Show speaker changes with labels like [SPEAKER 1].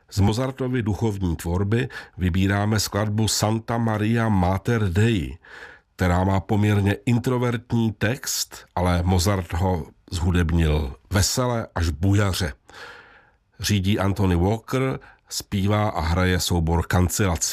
[SPEAKER 1] Z Mozartovy duchovní tvorby vybíráme skladbu Santa Maria Mater Dei, která má poměrně introvertní text, ale Mozart ho zhudebnil vesele až bujaře. Řídí Anthony Walker, zpívá a hraje soubor Kancilaci.